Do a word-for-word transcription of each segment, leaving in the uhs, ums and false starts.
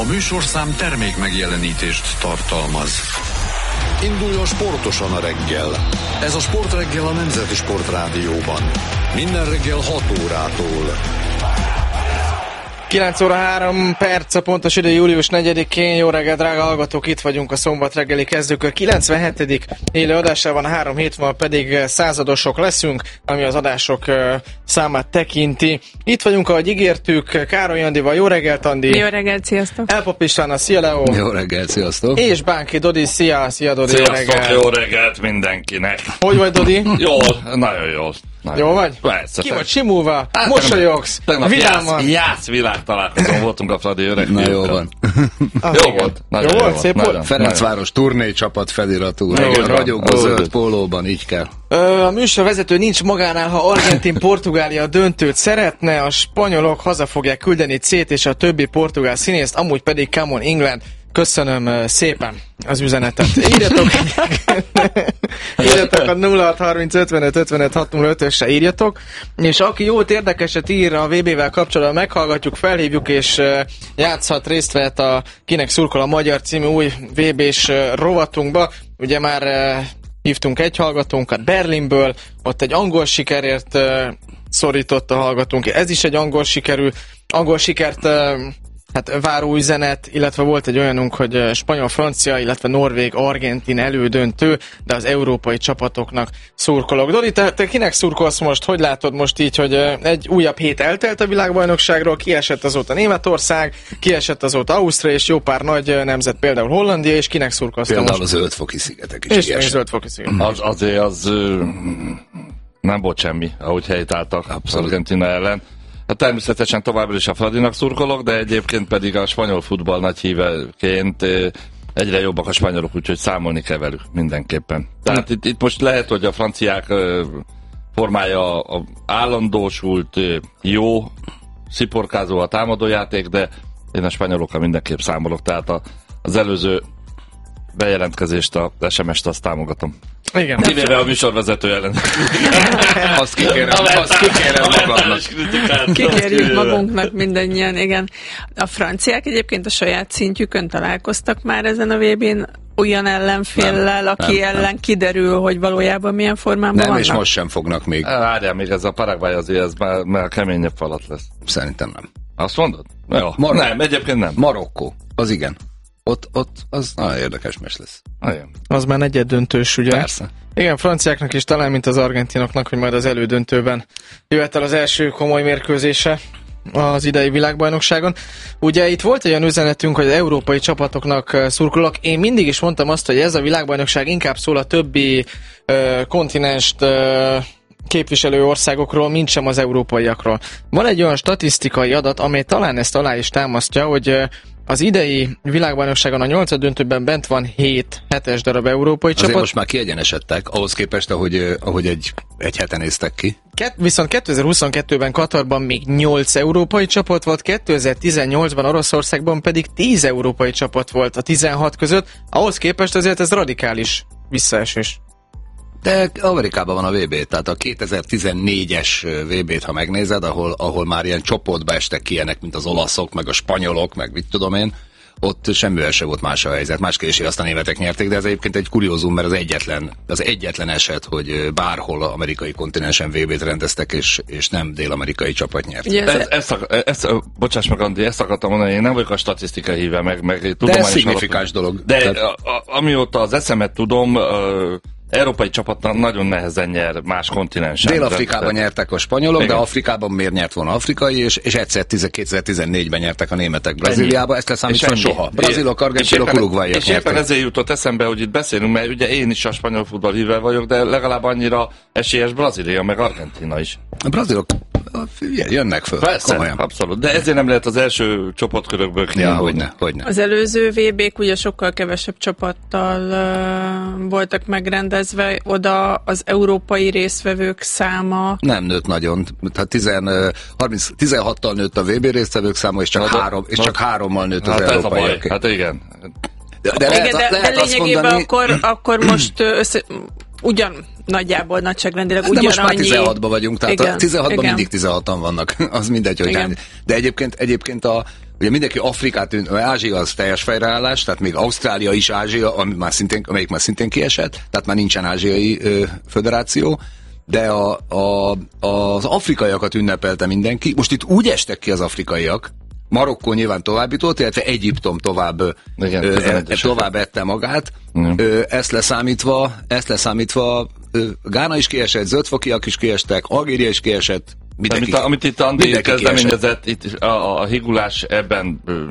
A műsorszám termék megjelenítést tartalmaz. Induljon sportosan a reggel. Ez a Sportreggel a Nemzeti Sportrádióban. Minden reggel hat órától. kilenc óra három perc a pontos idő, július negyedikén. Jó reggel, drága hallgatók, itt vagyunk a szombat reggeli kezdőkör kilencvenhetedik élő adásában, három hét múlva pedig századosok leszünk, ami az adások számát tekinti. Itt vagyunk, ahogy ígértük, Károly Andival. Jó reggelt, Andi! Jó reggelt, sziasztok! Elpop Istvánnal, szia Leo! Jó reggelt, sziasztok! És Bánki Dodi, szia! Szia Dodi, sziasztok, jó reggelt! Jó reggelt mindenkinek! Hogy vagy, Dodi? Jó, nagyon jó. Nagyon jó vagy? Persze. Ki vagy simulva? Hát, mosolyogsz? Vidáman? Jász világ találkozón voltunk a Fradi öreg. Na jó van. Ah, jó volt. Jó volt, volt, szép volt. Ferencváros turné csapat feliratú. Ragyogó zöld pólóban, így kell. A műsorvezető nincs magánál, ha Argentin-Portugália döntőt szeretne, a spanyolok haza fogják küldeni C-t és a többi portugál színészt, amúgy pedig Come on England. Köszönöm szépen az üzenetet. Írjatok, írjatok a nulla hat harminc ötvenöt ötvenöt hat nulla ötösre írjatok, és aki jót érdekeset ír a vé bével kapcsolatban, meghallgatjuk, felhívjuk, és játszhat, részt vehet a Kinek szurkol a magyar című új vé bés rovatunkba. Ugye már hívtunk egy hallgatónkat Berlinből, ott egy angol sikerért szorított a hallgatónk. Ez is egy angol sikerű, angol sikert hát váró üzenet, illetve volt egy olyanunk, hogy spanyol-francia, illetve norvég-argentin elődöntő, de az európai csapatoknak szurkolok. Dodi, te, te kinek szurkolsz most? Hogy látod most így, hogy egy újabb hét eltelt a világbajnokságról, kiesett azóta Németország, kiesett azóta Ausztria, és jó pár nagy nemzet, például Hollandia, és kinek szurkolsz most? Például a zöldfoki szigetek is és kiesett. Zöldfoki szigetek. Az, azért az nem volt semmi, ahogy helytáltak Argentina ellen. Hát természetesen továbbra is a Fradinak szurkolok, de egyébként pedig a spanyol futball nagy híveként egyre jobbak a spanyolok, úgyhogy számolni kell velük mindenképpen. Tehát itt, itt most lehet, hogy a franciák formája a állandósult, jó, sziporkázó a támadójáték, de én a spanyolokkal mindenképp számolok, tehát a, az előző bejelentkezést, a es em es-t azt támogatom. Igen. Kivéve a műsorvezető ellen. Azt kikérem, azt kikérem magamnak. Kikérjük magunknak mindannyian, igen. A franciák egyébként a saját szintjükön találkoztak már ezen a vé bén olyan ellenféllel, nem, aki nem, ellen nem. kiderül, hogy valójában milyen formában nem, vannak? És most sem fognak még. Várjál, még ez a Paraguay azért, ez már, már keményebb falat lesz. Szerintem nem. Azt mondod? Jó. Mar- nem, egyébként nem. Marokkó, az igen. Ott, ott az nagyon érdekes mes lesz. Olyan. Az már negyed döntős, ugye? Persze. Igen, franciáknak is talán, mint az argentinoknak, hogy majd az elődöntőben jöhet el az első komoly mérkőzése az idei világbajnokságon. Ugye itt volt egy olyan üzenetünk, hogy az európai csapatoknak szurkolok. Én mindig is mondtam azt, hogy ez a világbajnokság inkább szól a többi uh, kontinenst uh, képviselő országokról, mint sem az európaiakról. Van egy olyan statisztikai adat, amely talán ezt alá is támasztja, hogy uh, az idei világbajnokságon a nyolcad döntőben bent van hét hetes darab európai azért csapat. most már kiegyenesedtek, ahhoz képest, ahogy, ahogy egy, egy heten néztek ki. Ket, viszont kétezer-huszonkettőben Katarban még nyolc európai csapat volt, kétezer-tizennyolcban Oroszországban pedig tíz európai csapat volt a tizenhat között, ahhoz képest azért ez radikális visszaesés. De Amerikában van a vé bé, tehát a kétezer-tizennégyes vé bét, ha megnézed, ahol, ahol már ilyen csoportba estek ki ilyenek, mint az olaszok, meg a spanyolok, meg mit tudom én, ott semmivel se volt más a helyzet. Más kérdés, azt a németek nyerték, de ez egyébként egy kuriózum, mert az egyetlen, az egyetlen eset, hogy bárhol amerikai kontinensen vé bét rendeztek, és, és nem dél-amerikai csapat nyert. Ugye Ez, ez, ez, ez, bocsáss meg, Andi, ezt akartam mondani, én nem vagyok a statisztikai híve, meg, meg de ez szignifikáns dolog. De tehát... a, a, amióta az eszemet tudom, a, európai csapat nagyon nehezen nyer más kontinensen. Dél-Afrikában nyertek a spanyolok, igen. De Afrikában miért nyert volna afrikai, és, és egyszer kétezer-tizennégyben nyertek a németek Brazíliába, ezt leszámítva soha. Brazilok, argentinok, uruguayiak nyertek. És éppen ezért jutott eszembe, hogy itt beszélünk, mert ugye én is a spanyol futball híve vagyok, de legalább annyira esélyes Brazília, meg Argentina is. A brazilok jönnek föl. Persze, komolyan. abszolút. De ezért nem lehet az első csoportkörökből kiindulni. Ja, hogyne, hogyne. Az előző vé bék ugye sokkal kevesebb csapattal uh, voltak megrendezve, oda az európai résztvevők száma... Nem nőtt nagyon. Tehát tizenhattal nőtt a vé bé résztvevők száma, és csak, hát, három, és csak hárommal nőtt hát az európaiak. Hát igen. De, de, lehet, igen, de, lehet de lényegében mondani... akkor, akkor most össze, ugyan nagyjából nagyságrendileg ugyanannyi... De most már tizenhatban vagyunk, tehát igen, a tizenhatban igen. mindig tizenhatan vannak, az mindegy, hogy nem. De egyébként, egyébként a, ugye mindenki Afrikát, Ázsia az teljes fejreállás, tehát még Ausztrália is Ázsia, ami már szintén, amelyik már szintén kiesett, tehát már nincsen ázsiai ö, föderáció, de a, a, az afrikaiakat ünnepelte mindenki. Most itt úgy estek ki az afrikaiak, Marokkó nyilván tovább jutott, illetve Egyiptom tovább, Igen, ö, e, tovább ette magát. Mm. Ö, ezt leszámítva, ezt leszámítva ö, Gána is kiesett, zöldfokiak is kiestek, Algéria is kiesett. Mindenki, amit, amit itt Andi kezdeményezett, itt a, a higulás ebben ö,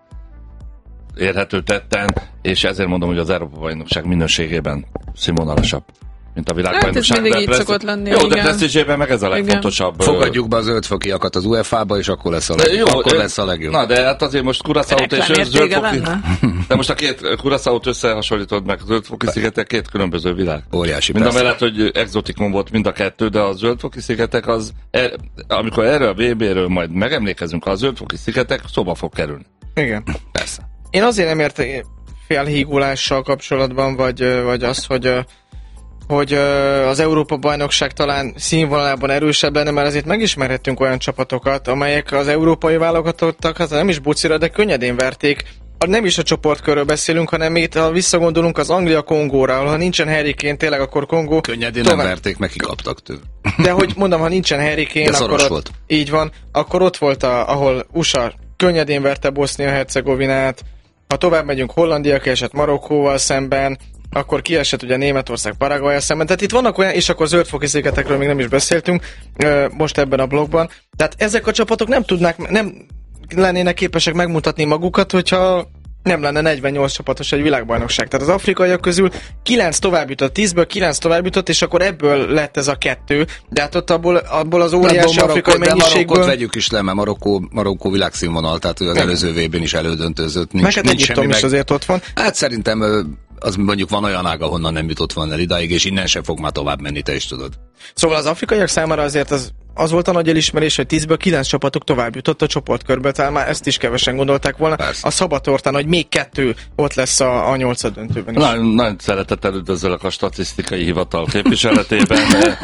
érhető tetten, és ezért mondom, hogy az Európa-bajnokság minőségében színvonalasabb, mint a világbajnokság. Hát ez mindig így szokott lenni. Jó, de presztízsében meg ez a legfontosabb. Igen. Fogadjuk be a zöldfokiakat az u ef á-ba, és akkor lesz a legjobb. Jó, akkor lesz a legjobb. Na, de hát azért most Curaçaót és zöldfoki... De most a két Curaçaót összehasonlítod meg, a zöldfoki szigetek két különböző világ. Óriási. Mind a mellett, hogy exotikum volt mind a kettő, de a zöldfoki szigetek az, er, amikor erről a vé bé-ről majd megemlékezünk, a zöldfoki szigetek szóba fog kerülni. Igen. Persze. Én azért nem értek félhígulással kapcsolatban, vagy, vagy az, hogy hogy az Európa-bajnokság talán színvonalában erősebb lenne, mert azért megismerhettünk olyan csapatokat, amelyek az európai válogatottak, hát nem is bucira, de könnyedén verték. Nem is a csoportkörről beszélünk, hanem itt, ha visszagondolunk az Anglia-Kongóra, ahol ha nincsen Harry Kane, tényleg akkor Kongó... Könnyedén tovább... nem verték, meg kikaptak tőle. De hogy mondom, ha nincsen Harry Kane, akkor ott, volt. Így van, akkor ott volt, a, ahol u es á könnyedén verte Bosznia-Hercegovinát, ha tovább megyünk, Hollandia kiesett Marokkóval szemben, akkor kiesett ugye Németország Paraguayyal szemben. Tehát itt vannak olyan, és akkor zöldfoki szigetekről még nem is beszéltünk most ebben a blogban. Tehát ezek a csapatok nem tudnák, nem lennének képesek megmutatni magukat, hogyha nem lenne negyvennyolc csapatos egy világbajnokság. Tehát az afrikaiak közül kilenc tovább jutott, tízből kilenc tovább jutott, és akkor ebből lett ez a kettő. De hát ott abból, abból az óriási abból afrikai Marokkó, mennyiségből... Marokkot vegyük is le, mert Marokkó, Marokkó világszínvonal, tehát az előző vé bén is elődöntözött. Nincs, meg hát Egyiptom is meg... azért ott van. Hát szerintem az mondjuk van olyan ág, ahonnan nem jutott volna el idáig, és innen sem fog már tovább menni, te is tudod. Szóval az afrikaiak számára azért az, az volt a nagy elismerés, hogy tízből kilenc csapatok tovább jutott a csoportkörbe, tehát már ezt is kevesen gondolták volna. Persze. A szabadtortán, hogy még kettő ott lesz a, a nyolcad döntőben is. Nagyon, nagyon szeretettel üdvözlök a statisztikai hivatal képviseletében.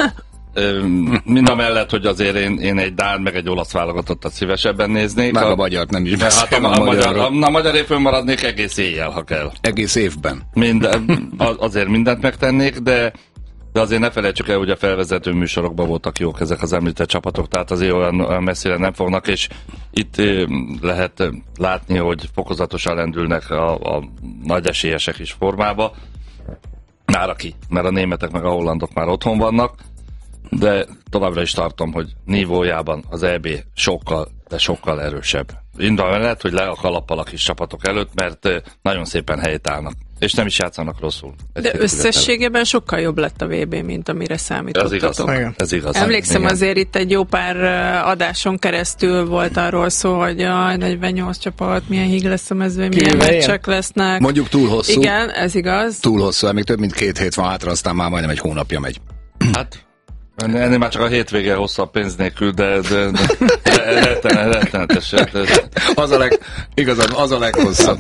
Mind a mellett, hogy azért én, én egy dán meg egy olasz válogatottat szívesebben néznék. Már a, a magyart nem is hát a, a, a, magyar, a, a magyar évben maradnék egész éjjel, ha kell. Egész évben. Minden, azért mindent megtennék, de, de azért ne felejtsük el, hogy a felvezető műsorokban voltak jók ezek az említett csapatok, tehát azért olyan, olyan messzire nem fognak, és itt lehet látni, hogy fokozatosan lendülnek a, a nagy esélyesek is formába. Már aki, mert a németek meg a hollandok már otthon vannak, de továbbra is tartom, hogy nívójában az é bé sokkal, de sokkal erősebb. Indul mellett, hogy le a kalappal a kis csapatok előtt, mert nagyon szépen helytállnak. És nem is játszanak rosszul. De összességében sokkal jobb lett a vé bé, mint amire számítottatok. Ez igaz. Ez igaz. Emlékszem, igen. Azért itt egy jó pár adáson keresztül volt arról szó, hogy a negyvennyolc csapat, milyen híg lesz a mezőn, milyen meccsek lesznek. Mondjuk túl hosszú. Igen, ez igaz. Túl hosszú, még több mint két hét van hátra, aztán már majdnem egy hónapja megy. Hát... Ennél már csak a hétvége hosszabb pénz nélkül, de, de, de, de rettenet, rettenetes. Az a leg, igazán, az a leghosszabb.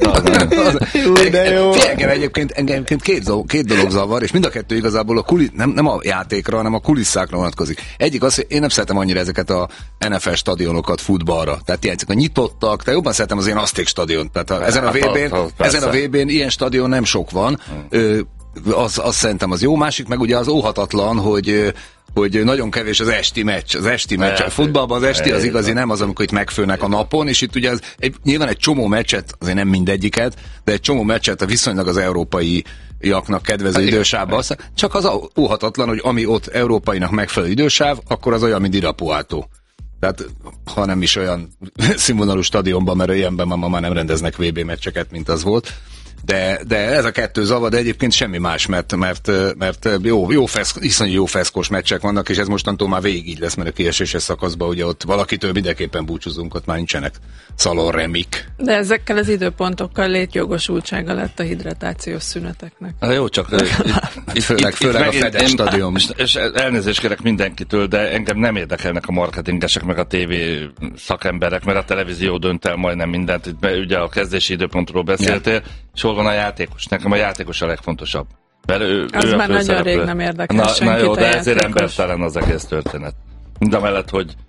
Jó, de jó. Engem egyébként, engem két, két dolog zavar, és mind a kettő igazából a kulisz, nem, nem a játékra, hanem a kulisszákra vonatkozik. Egyik az, hogy én nem szeretem annyira ezeket a en ef el stadionokat futballra. Tehát ilyen a nyitottak, de jobban szeretem az ilyen Azték stadiont. Tehát a, ezen a vé bén, ezen a vé bén ilyen stadion nem sok van. Ö, az, az szerintem az jó. Másik meg ugye az óhatatlan, hogy hogy nagyon kevés az esti meccs. Az esti meccs. A futballban az esti az igazi, nem az, amikor itt megfőnek a napon, és itt ugye az, egy, nyilván egy csomó meccset, azért nem mindegyiket, de egy csomó meccset a viszonylag az európaiaknak kedvező idősávban. Csak az óhatatlan, hogy ami ott európainak megfelelő idősáv, akkor az olyan, mint Irapuátó. Tehát, ha nem is olyan színvonalú stadionban, mert ilyenben ma már nem rendeznek vé bé meccseket, mint az volt. De, de ez a kettő zavar, de egyébként semmi más, mert, mert, mert jó, jó feszk, iszonyú jó feszkos meccsek vannak, és ez mostantól már végig így lesz, mert a kieséses szakaszban ugye ott valakitől mindenképpen búcsúzunk, ott már nincsenek szalonremik. De ezekkel az időpontokkal létjogosultsága lett a hidratációs szüneteknek. Hát jó, csak itt, főleg, itt, főleg itt a Fedes stadion. És, és elnézést kérek mindenkitől, de engem nem érdekelnek a marketingesek, meg a tévé szakemberek, mert a televízió dönt el majdnem mindent. Itt ugye a kezdési időpontról beszéltél, yeah. És hol van a játékos? Nekem a játékos a legfontosabb. Mert ő, az ő már nagyon rég nem érdekel na, senkit. Na jó, de ezért embertelen az egész történet. Mindamellett, hogy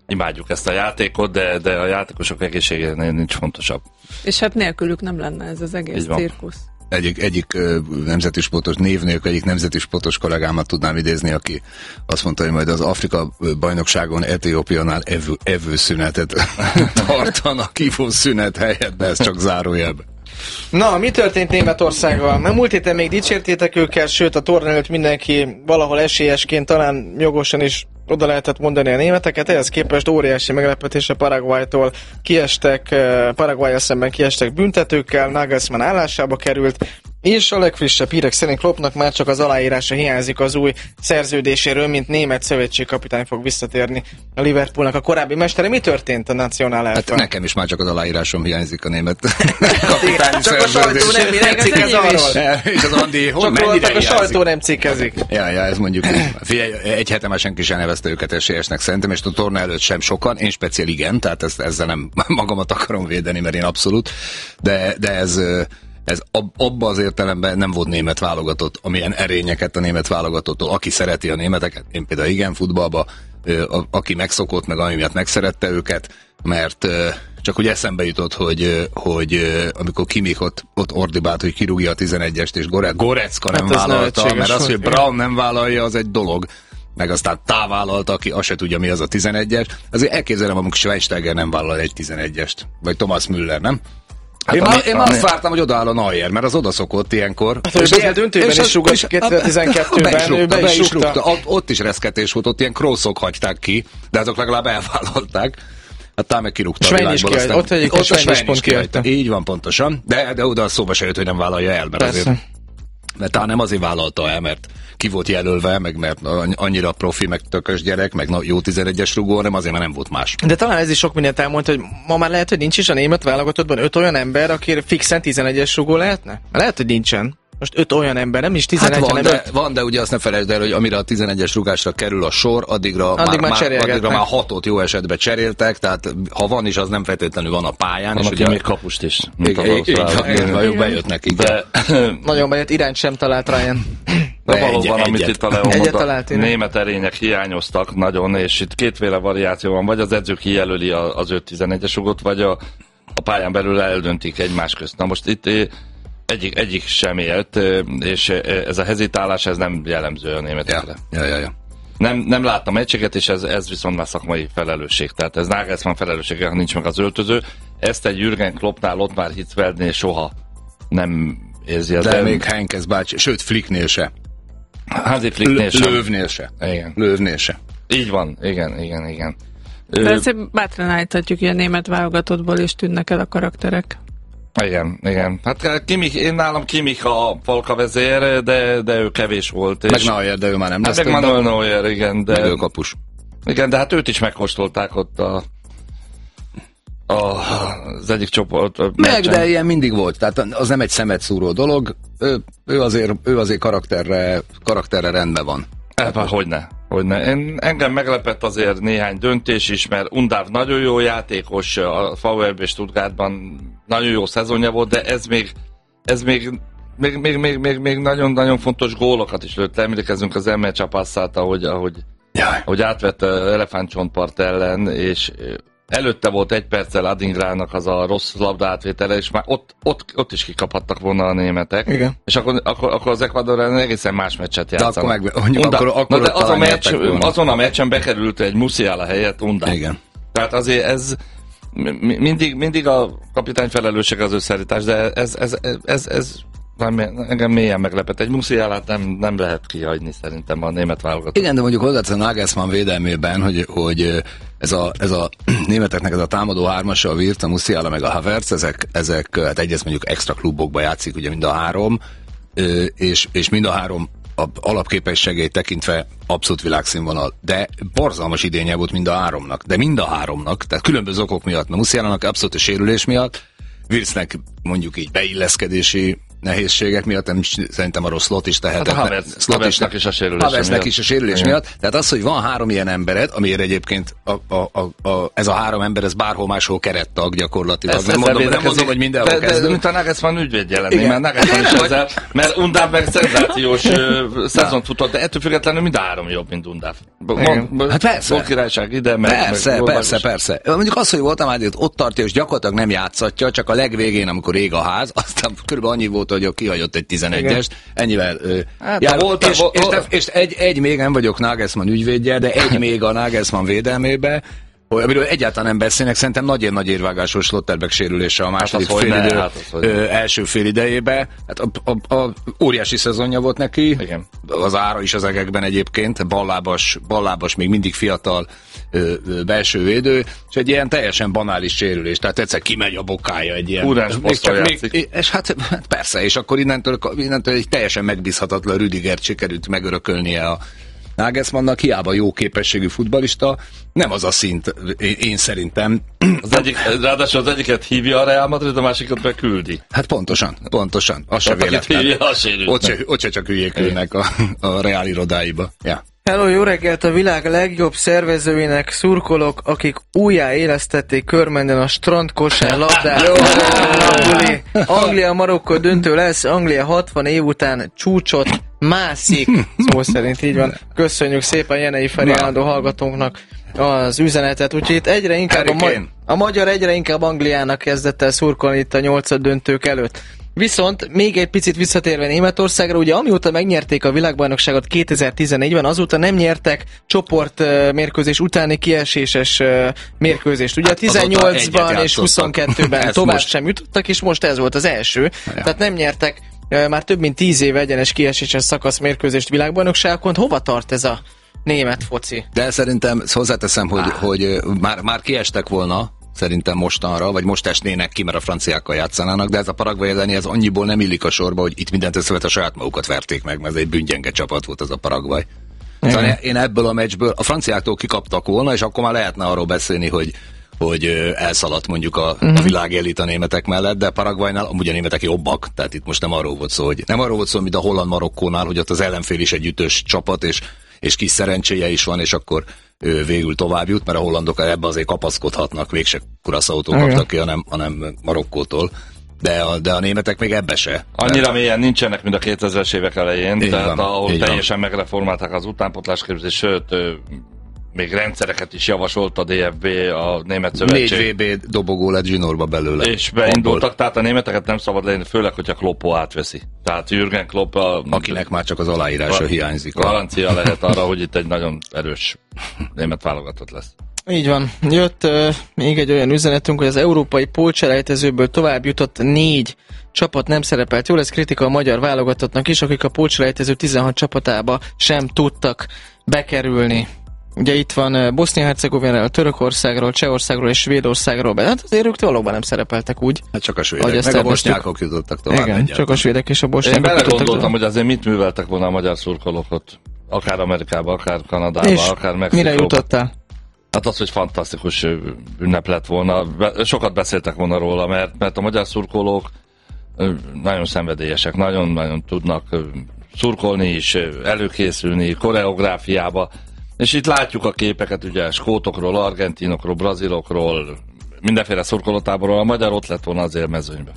imádjuk ezt a játékot, de, de a játékosok egészségénél nincs fontosabb. És hát nélkülük nem lenne ez az egész cirkusz. Egyik, egyik uh, nemzeti sportos név nélkül egyik nemzeti sportos kollégámat tudnám idézni, aki azt mondta, hogy majd az Afrika bajnokságon Etiópiánál evő, evőszünetet tartanak, ivószünet helyett, de ez csak zárójelben. Na, mi történt Németországgal? Mert múlt héten még dicsértétek őket, sőt a torna előtt mindenki valahol esélyesként talán jogosan is oda lehetett mondani a németeket, ehhez képest óriási meglepetés a Paraguaytól kiestek, Paraguayjal szemben kiestek büntetőkkel, Nagelsmann állásába került, és a legfrissebb hírek szerint Kloppnak már csak az aláírása hiányzik az új szerződéséről, mint német szövetségkapitány fog visszatérni a Liverpoolnak a korábbi mestere. Mi történt a Nacional elfel? Hát nekem is már csak az aláírásom hiányzik a német kapitányi csak a sajtó nem, nem cikkez arról. És az Andi, hol mennyire a sajtó nem cikkezik. Ja, ja, ez mondjuk. Figyelj, egy hete már senki sem nevezte őket esélyesnek szerintem, és a torna előtt sem sokan, én speciál igen, tehát ezt, ezzel nem magamat akarom védeni, mert én abszolút, de, de ez... Ez ab, abba az értelemben nem volt német válogatott, amilyen erényeket a német válogatottól. Aki szereti a németeket, én például igen, futballba, a, aki megszokott, meg ami miatt megszerette őket, mert csak úgy eszembe jutott, hogy, hogy amikor Kimmich ott, ott ordibált, hogy kirúgja a tizenegyest, és Gore, Goretzka nem hát vállalta, mert az, hogy Braun nem vállalja, az egy dolog, meg aztán távállalta, aki azt se tudja, mi az a tizenegyes. Azért elképzelem, amikor Schweinsteiger nem vállal egy tizenegyest, vagy Thomas Müller, nem? Hát én, már, én már azt vártam, hogy odaáll a Neuer, mert az odaszokott ilyenkor. Hát, és a döntőben is rúgott kétezer-tizenkettőben, ő be is rúgta. Ott, ott is reszketés volt, ott ilyen crossok hagyták ki, de azok legalább elvállalták. Hát talán meg kirúgta a világból. Aztán, ott egyik a Sven is pont kihagyta. Így van pontosan, de, de oda szóba se jött, hogy nem vállalja el, mert azért, mert talán nem azért vállalta el, mert ki volt jelölve, meg mert annyira profi, meg tökös gyerek, meg jó tizenegyes rugó, hanem azért, mert nem volt más. De talán ez is sok mindent elmond, hogy ma már lehet, hogy nincs is a német válogatottban öt olyan ember, aki fixen tizenegyes rugó lehetne? Lehet, hogy nincsen. Most öt olyan ember, nem is tizenegy, hát van, hanem de, van, de ugye azt ne felejtsd el, hogy amire a tizenegyes rugásra kerül a sor, addigra, Addig már, már, már, addigra már hatot jó esetben cseréltek, tehát ha van is, az nem feltétlenül van a pályán. Van, és ugye még kapust is. Így bejött nekik. De nagyon bejött, irányt sem talált Ryan. De valóban, amit itt a Leon mondta, német erények hiányoztak nagyon, és itt kétféle variáció van, vagy az edző kijelöli az öt tizenegyes rugót, vagy a, a pályán belül eldöntik egymás közt. Na most itt egyik, egyik sem élt, és ez a hezitálás, ez nem jellemző a németekre. Ja, ja, ja. Nem, nem láttam egységet, és ez, ez viszont már szakmai felelősség. Tehát ez Nagelsmann felelőssége, ha nincs meg az öltöző. Ezt egy Jürgen Kloppnál, ott már Hitzfeldnél soha nem érzi az. De el... még Heinkes bácsi, sőt Flicknél se. Házi Flicknél sem. Lövnél se. Igen. Lövnél se. Így van, igen, igen, igen. De ezt bátran állíthatjuk, hogy a német válogatottból is tűnnek el a karakterek. Igen, igen. Hát Kimmich, én nálam Kimmich a Falka vezér, de, de ő kevés volt. Meg Neuer, de ő már nem lesz. Hát meg Manuel Neuer, igen. De, meg ő kapus. Igen, de hát őt is megkóstolták ott a, a, az egyik csoport. Meg, meccsen. De ilyen mindig volt. Tehát az nem egy szemet szúró dolog. Ő, ő azért, ő azért karakterre, karakterre rendben van. Ebben hogyne. Hogyne. Én, engem meglepett azért néhány döntés is, mert Undav nagyon jó játékos, a VfB Stuttgartban nagyon jó szezonja volt, de ez még ez még még, még, még, még, még nagyon-nagyon fontos gólokat is lőtt. Emlékezzünk az Emel Csapasszát, ahogy, ahogy, ahogy átvette Elefántcsontpart ellen, és előtte volt egy perccel Adingrának az a rossz labda átvétele, és már ott, ott, ott is kikaphattak volna a németek. Igen. És akkor, akkor, akkor az Ecuador ellen egészen más meccset játszanak. De akkor meg, mondjuk, Unda, akkor, akkor na, de az a meccs, azon a meccsen bekerült egy Musiala helyett Unda. Igen. Tehát azért ez mindig, mindig a kapitány felelősség az összeállítás, de ez, ez, ez, ez, ez nem, engem mélyen meglepett. Egy Musialát nem, nem lehet kihagyni szerintem a német válogatott. Igen, de mondjuk hozzáteszem Nagelsmann védelmében, hogy, hogy ez, a, ez a németeknek ez a támadó hármasa, a Wirtz, a Musiala meg a Havertz, ezek, ezek hát egyes mondjuk extra klubokba játszik, ugye mind a három, és, és mind a három a alapképességeit tekintve abszolút világszínvonal, de borzalmas idénye volt mind a háromnak, de mind a háromnak, tehát különböző okok miatt, mert Musialának abszolút a sérülés miatt, Wirtznek mondjuk így beilleszkedési nehézségek miatt, nem szerintem a rossz slot is tehetett. Hát a Havertznek is a sérülés miatt. is a sérülés miatt. Tehát az, hogy van három ilyen embered, amiért egyébként a, a, a, a, ez a három ember, ez bárhol máshol kerettag gyakorlatilag. Ez, nem ez mondom, nem mondom, hogy mindenhol de, kezdünk. De, mint a Nagelsmann ügyvédje lenni, mert Nagelsmann is ezzel, mert Undáv meg szenzációs szezont futott, de ettől függetlenül mind három jobb, mint Undáv. Hát persze. Volt királyság ide, meg... Persze, meg persze, persze. Mondjuk az, hogy voltam már ott tartja, és gyakorlatilag nem játszatja, csak a legvégén, amikor ég a ház, aztán körülbelül annyi volt, hogy kihagyott egy tizenegyest, ennyivel hát, jár, volt, és, volt, és, és, és egy, egy még nem vagyok Nagelsmann ügyvédje, de egy még a Nagelsmann védelmébe, amiről egyáltalán nem beszélnek, szerintem nagyon nagy érvágásos Schlotterbeck sérülése a második hát félidő hát ö, első fél idejébe. Hát a, a, a óriási szezonja volt neki, igen. Az ára is az egekben egyébként, ballábas, ballábas még mindig fiatal ö, ö, belső védő, és egy ilyen teljesen banális sérülés, tehát egyszer kimegy a bokája egy ilyen... Úrás poszton játszik. És hát, hát persze, és akkor innentől, innentől egy teljesen megbízhatatlan Rüdigert sikerült megörökölnie a Nagelsmannnak, hiába jó képességű futballista, nem az a szint, én, én szerintem. Az egyik, ráadásul az egyiket hívja a Real Madrid, a másikat meg küldi. Hát pontosan, pontosan. Az se véletlen. Ott se, ott se csak hülyék ülnek a, a Real irodáiba. Ja. Hello, jó reggelt! A világ legjobb szervezőinek szurkolok, akik újjáélesztették Körmenden a strandkosár labdát. Anglia-Marokkó döntő lesz, Anglia hatvan év után csúcsot mászik. Szó szerint így van. Köszönjük szépen Jenei Feri állandó hallgatónknak az üzenetet. Úgyhogy itt egyre inkább a, ma- a magyar egyre inkább Angliának kezdett el szurkolni itt a nyolcad döntők előtt. Viszont még egy picit visszatérve Németországra, ugye amióta megnyerték a világbajnokságot kétezer-tizennégyben, azóta nem nyertek csoportmérkőzés utáni kieséses mérkőzést. Ugye hát a tizennyolcban és huszonkettőben tovább most sem jutottak, és most ez volt az első. Ja. Tehát nem nyertek már több mint tíz év egyenes kieséses szakaszmérkőzést világbajnokságon. Hova tart ez a német foci? De szerintem hozzáteszem, hogy, ah. hogy már, már kiestek volna, szerintem mostanra, vagy most esnének ki, mert a franciákkal játszanának, de ez a Paraguay elleni, ez annyiból nem illik a sorba, hogy itt mindent összevet, a saját magukat verték meg, mert ez egy bűngyenge csapat volt az a Paraguay. Szóval én ebből a meccsből a franciáktól kikaptak volna, és akkor már lehetne arról beszélni, hogy hogy elszaladt mondjuk a, uh-huh. a világ elit a németek mellett, de Paraguaynál amúgy a németek jobbak, tehát itt most nem arról volt szó, hogy nem arról volt szó, mint a holland Marokkónál, hogy ott az ellenfél is egy ütős csapat, és, és kis szerencséje is van, és akkor ő végül tovább jut, mert a hollandok ebbe azért kapaszkodhatnak, végse Curaçaótól kaptak ki, hanem, hanem Marokkótól. De a, de a németek még ebbe se. Annyira mert... mélyen nincsenek, mint a kétezres évek elején, így tehát van, ahol teljesen van. Megreformálták az utánpótlásképzést, sőt, még rendszereket is javasolt a dé ef bé, a Német Szövetség. Négy vé bé dobogó lett zsinórba belőle. És beindultak, abból. Tehát a németeket nem szabad lenni, főleg, hogyha Kloppo átveszi. Tehát Jürgen Klopp a... Akinek már csak az aláírása hiányzik. Garancia lehet arra, hogy itt egy nagyon erős német válogatott lesz. Így van. Jött uh, még egy olyan üzenetünk, hogy az európai pótselejtezőből tovább jutott négy csapat nem szerepelt. Jól, ez kritika a magyar válogatottnak is, akik a pótselejtező tizenhat csapatába sem tudtak bekerülni. Ugye itt van Bosznia-Hercegovináról, Törökországról, Csehországról és Svédországról, de hát azért ők valóban nem szerepeltek úgy. Hát csak a svédek, meg a bosnyákok jutottak tovább. Igen, egyáltalán. Csak a svédek és a bosnyákok jutottak tovább. Én belegondoltam, hogy azért mit műveltek volna a magyar szurkolók ott, akár Amerikába, akár Kanadába, és akár Mexikóba. Mire jutottál? Hát az, hogy fantasztikus ünnep lett volna. Sokat beszéltek volna róla, mert, mert a magyar szurkolók nagyon szenvedélyesek, nagyon-nagyon tudnak szurkolni is, előkészülni, koreográfiába. És itt látjuk a képeket, ugye, skótokról, argentinokról, brazilokról, mindenféle szurkolótáborról, a magyar ott lett volna azért mezőnyben.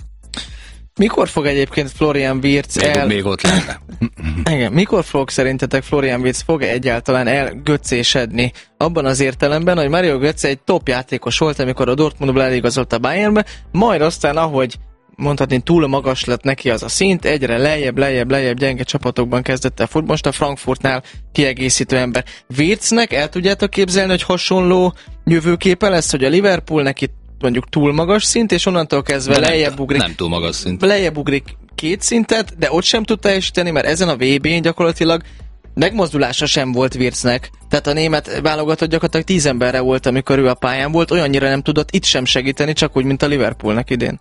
Mikor fog egyébként Florian Wirtz még, el... Még ott lenne. Igen, mikor fog szerintetek Florian Wirtz fog egyáltalán elgöccésedni? Abban az értelemben, hogy Mario Götze egy top játékos volt, amikor a Dortmundból eligazolt a Bayernbe, majd aztán, ahogy mondhatni, túl magas lett neki az a szint, egyre lejjebb, lejjebb, lejjebb gyenge csapatokban kezdett el futball, most a Frankfurtnál kiegészítő ember. Wirtznek el tudjátok képzelni, hogy hasonló jövőképe lesz, hogy a Liverpool neki mondjuk túl magas szint, és onnantól kezdve lejjebb ugrik. Nem túl magas szint. Lejjebb ugrik két szintet, de ott sem tud teljesíteni, mert ezen a vé bén gyakorlatilag megmozdulása sem volt Wirtznek. Tehát a német válogatott gyakorlatilag tíz emberre volt, amikor ő a pályán volt, olyannyira nem tudott itt sem segíteni, csak úgy, mint a Liverpoolnak idén.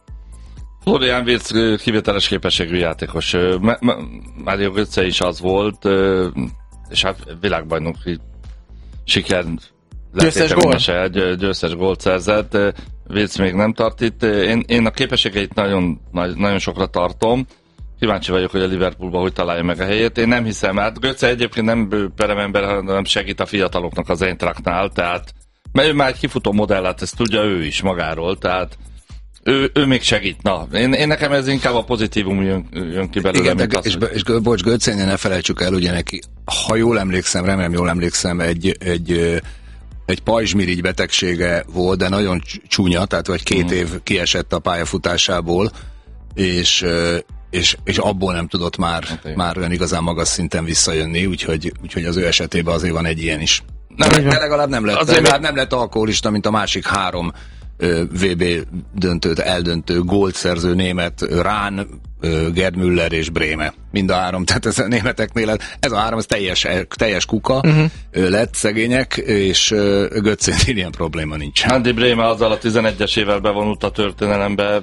Florian Wirtz kivételes képességű játékos. Mario Götze is az volt, és hát világbajnoki siker győztes gól. Egy győztes gólt szerzett. Wirtz még nem tart itt. Én, én a képességeit nagyon, nagyon sokra tartom. Kíváncsi vagyok, hogy a Liverpoolban hogy találja meg a helyét. Én nem hiszem, hát Götze egyébként nem peremember, hanem segít a fiataloknak az Eintrachtnál, tehát mert ő már egy kifutó modellát, ezt tudja ő is magáról, tehát ő, ő még segít. Na, én, én nekem ez inkább a pozitívum jön, jön ki belőle. Igen, de, és, hogy... és, és bocs, Götzénél ne felejtsük el, ugye neki, ha jól emlékszem, remélem jól emlékszem, egy, egy, egy pajzsmirigy betegsége volt, de nagyon csúnya, tehát vagy két hmm. év kiesett a pályafutásából, és És, és abból nem tudott már, hát, már olyan igazán magas szinten visszajönni, úgyhogy, úgyhogy az ő esetében azért van egy ilyen is. Nem, de legalább nem lett, legalább nem lett alkoholista, mint a másik három ö, vé bé döntőt eldöntő gólt szerző német, Rán, ö, Gerd Müller és Bréme. Mind a három, tehát ez a németeknél, ez a három, ez teljes, teljes kuka uh-huh. lett, szegények, és Götzénél ilyen probléma nincs. Andy Bréme azzal a tizenegyesével bevonult a történelembe,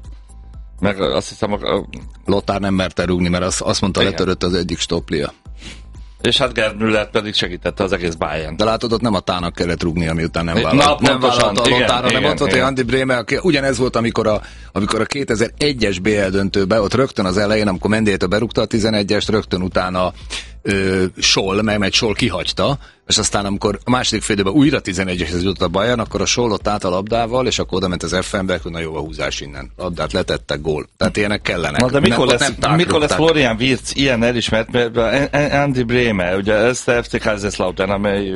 meg azt hiszem a... Lothar nem merte rúgni, mert azt, azt mondta, igen, letörött az egyik stoplia. És hát Gerd Müller pedig segítette az egész Bayern. De látod, ott nem a tának kellett rúgnia, miután nem vállalt. Nem vállalta a Lothar, hanem ott volt egy Andy Bréme, aki ugyanez volt, amikor a, amikor a kétezer-egyes bé el döntőbe, ott rögtön az elején, amikor Mendieta berúgta a tizenegyest, rögtön utána ö, Scholl, mert Scholl kihagyta, és aztán amikor a második fél időben újra tizenegyeshez jutott a Bayern, akkor a Scholl ott állt a labdával, és akkor oda ment az ef em-be, hogy na jó, a húzás innen. Labdát letettek, gól. Tehát ilyenek kellenek. Na de mikor nem, lesz, nem mikor lesz Florian Wirtz ilyen elismert, mert Andy Bréme, ugye ez a ef cé Kaiserslautern, amely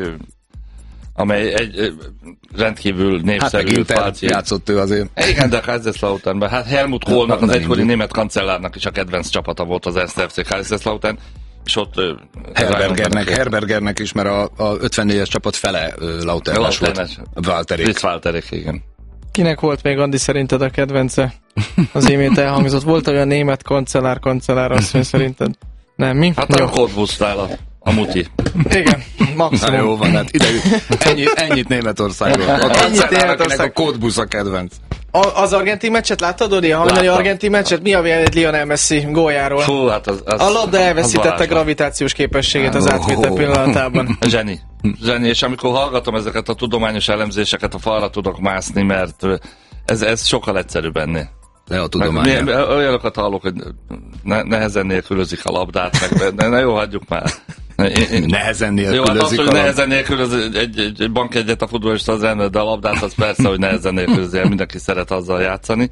amely egy rendkívül népszerű hát fácia. Játszott ő azért. Igen, de Kaiserslauternben. Hát Helmut Kohlnak, az egykori német kancellárnak is a kedvenc csapata volt az ef cé Kaiserslautern, és ott Herbergernek, Herbergernek is, mert a, a ötvennégyes csapat fele Lauternes volt. Walterék. Fritz Walterék, igen. Kinek volt még, Andi, szerinted a kedvence? Az imént elhangzott. Volt olyan német kancellár, kancellár, azt mondja, szerinted? Nem, mi? Hát a Kodbusztál a, a muti. Igen, maximum. Na jó van, hát ide, ennyit, ennyit Németországról. A kancellárnak a Kodbusz a kedvenc. A, az argentin meccset láttad, Odi? A hajnali argentin meccset? Mi a vélemény Lionel Messi góljáról? Fú, hát az, az, a labda elveszítette gravitációs képességét az átvétel pillanatában. Zseni. Zseni, és amikor hallgatom ezeket a tudományos elemzéseket, a falra tudok mászni, mert ez, ez sokkal egyszerűbb ennél. De a tudomány. Olyanokat hallok, hogy ne, nehezen nélkülözik a labdát, meg, de ne jó, hagyjuk már. Én, nehezen nélkülözik jó, hát az, hogy nehezen nélkülöz egy, egy, egy bankjegyet a futballista az rendben, de a labdát az persze, hogy nehezen nélkülözi, mindenki szeret azzal játszani.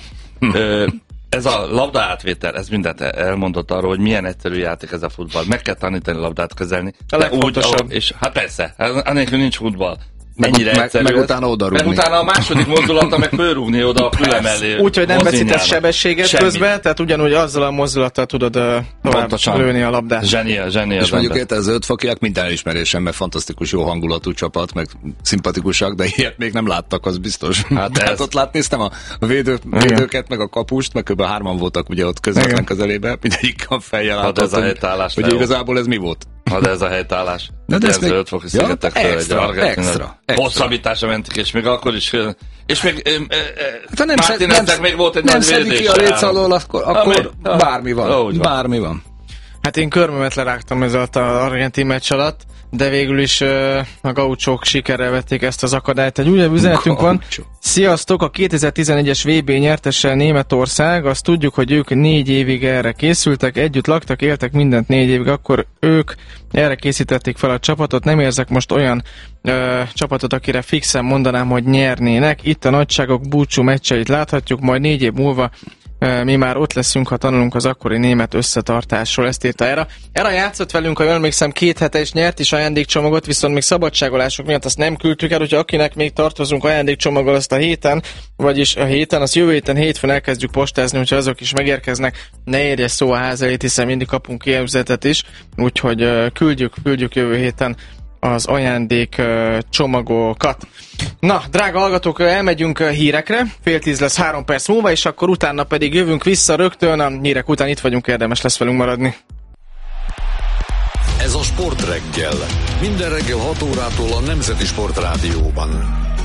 Ö, ez a labda átvétel, ez mindent elmondott arról, hogy milyen egyszerű játék ez a futball. Meg kell tanítani a labdát kezelni. A legfontosabb. Úgy, és hát persze, annélkül nincs futball. Ennyire meg, meg, meg utána oda rúgni. Meg utána a második mozdulata meg fölrúgni oda a füle mellé. Úgyhogy nem veszítesz sebességet semmi közben, tehát ugyanúgy azzal a mozdulattal tudod uh, tovább lőni a labdát. Zsenia, zsenia. És mondjuk érte az öt fokiak minden elismerésem, mert fantasztikus jó hangulatú csapat, meg szimpatikusak, de ilyet még nem láttak, az biztos. Hát, hát ott lát, néztem a védő, védőket, meg a kapust, meg kb. Hárman voltak ugye ott közvetlen közelében, mindegyik a fejjel álltott, hogy igazából ez mi volt. Ha de ez a helytállás. De, de ez még... ötfoki szigetek föl egy argentinát. Hosszabbításra mentik, és még akkor is... És még... Hát nem Mártineznek még volt egy nagy védés. Nem ki a léc alól, akkor, akkor Ami, bármi van. van. Bármi van. Hát én körmömet lerágtam ez alatt az argentin meccs alatt, de végül is uh, a gauchók sikerrel vették ezt az akadályt. Egy újabb üzenetünk van. Sziasztok! A kétezer-tizenegyes vé bé nyertese Németország. Azt tudjuk, hogy ők négy évig erre készültek, együtt laktak, éltek mindent négy évig, akkor ők erre készítették fel a csapatot. Nem érzek most olyan uh, csapatot, akire fixen mondanám, hogy nyernének. Itt a nagyságok búcsú meccseit láthatjuk, majd négy év múlva mi már ott leszünk, ha tanulunk az akkori német összetartásról, ezt írta erre. Erre játszott velünk, ha jól emlékszem, két hete is nyert is ajándékcsomagot, viszont még szabadságolások miatt azt nem küldtük el, hogyha akinek még tartozunk ajándékcsomaggal azt a héten, vagyis a héten, azt jövő héten hétfőn elkezdjük postázni, hogyha azok is megérkeznek, ne érje szó a ház elét, hiszen mindig kapunk ilyen üzenetet is, úgyhogy küldjük, küldjük jövő héten az ajándék uh, csomagokat. Na, drága hallgatók, elmegyünk uh, hírekre, fél tíz lesz három perc múlva, és akkor utána pedig jövünk vissza rögtön, a hírek után itt vagyunk, érdemes lesz velünk maradni. Ez a Sport Reggel. Minden reggel hat órától a Nemzeti Sport Rádióban.